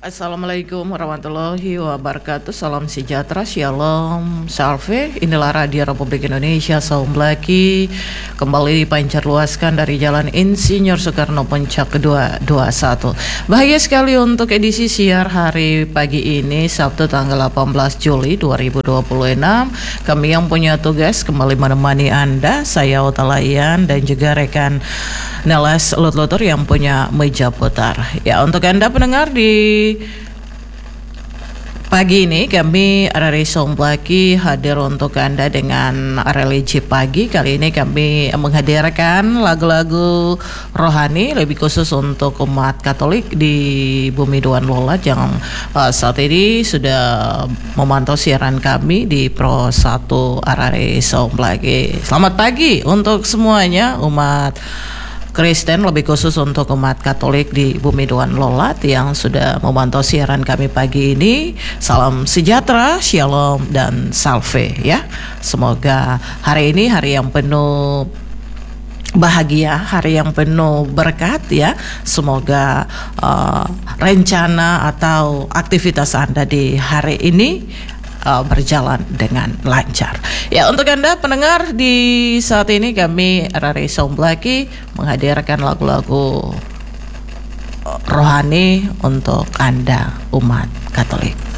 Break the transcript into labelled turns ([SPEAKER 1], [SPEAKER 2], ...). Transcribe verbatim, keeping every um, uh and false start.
[SPEAKER 1] Assalamualaikum warahmatullahi wabarakatuh. Salam sejahtera, shalom, salve. Inilah Radio Republik Indonesia, Saum Blaki. Kembali dipancar luaskan dari Jalan Insinyur Soekarno Puncak kedua dua puluh satu. Bahagia sekali untuk edisi siar hari pagi ini, Sabtu tanggal delapan belas Juli dua ribu dua puluh enam. Kami yang punya tugas kembali menemani Anda, saya Otalayan dan juga rekan Neles Lut-Lutur yang punya meja putar. Ya, untuk Anda pendengar di pagi ini kami Arari Somplaki hadir untuk Anda dengan religi pagi. Kali ini kami menghadirkan lagu-lagu rohani lebih khusus untuk umat Katolik di Bumi Duan Lolat yang uh, saat ini sudah memantau siaran kami di Pro satu Arari Somplaki. Selamat pagi untuk semuanya umat Kristen, lebih khusus untuk umat Katolik di Bumi Duan Lolat yang sudah memantau siaran kami pagi ini. Salam sejahtera, shalom dan salve ya. Semoga hari ini hari yang penuh bahagia, hari yang penuh berkat ya. Semoga uh, rencana atau aktivitas Anda di hari ini Uh, berjalan dengan lancar. Ya, untuk Anda pendengar di saat ini kami Rari Somplaki menghadirkan lagu-lagu rohani untuk Anda umat Katolik.